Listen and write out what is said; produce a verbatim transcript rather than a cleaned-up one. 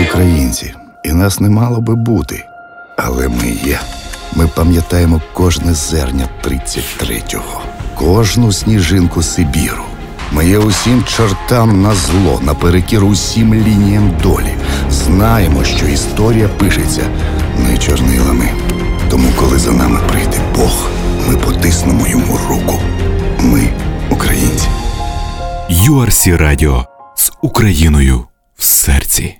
українці, і нас не мало би бути. Але ми є. Ми пам'ятаємо кожне зерня тридцять третього, кожну сніжинку Сибіру. Ми є усім чортам на зло, наперекір усім лініям долі. Знаємо, що історія пишеться не чорнилами. Тому, коли за нами прийде Бог, ми потиснемо йому руку. Ми – українці. ю ар сі Радіо з Україною в серці.